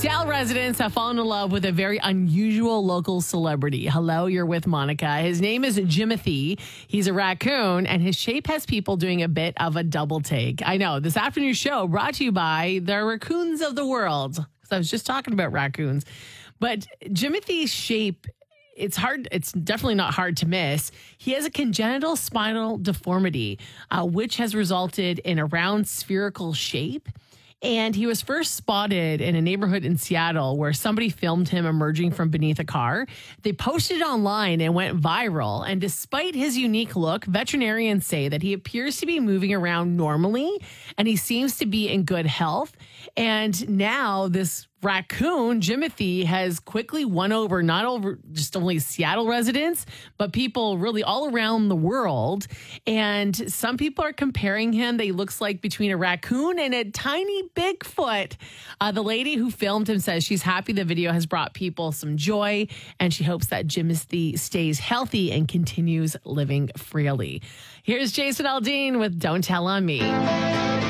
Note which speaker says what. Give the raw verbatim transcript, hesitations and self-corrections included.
Speaker 1: Seattle residents have fallen in love with a very unusual local celebrity. Hello, you're with Monica. His name is Jimothy. He's a raccoon, and his shape has people doing a bit of a double take. I know. This afternoon's show brought to you by the raccoons of the world. Because I was just talking about raccoons. But Jimothy's shape, it's hard. It's definitely not hard to miss. He has a congenital spinal deformity, uh, which has resulted in a round spherical shape. And he was first spotted in a neighborhood in Seattle where somebody filmed him emerging from beneath a car. They posted it online and went viral. And despite his unique look, veterinarians say that he appears to be moving around normally and he seems to be in good health. And now this raccoon, Jimothy, has quickly won over not over just only Seattle residents, but people really all around the world. And some people are comparing him. They looks like between a raccoon and a tiny Bigfoot. Uh, the lady who filmed him says she's happy the video has brought people some joy, and she hopes that Jimothy stays healthy and continues living freely. Here's Jason Aldean with Don't Tell on Me.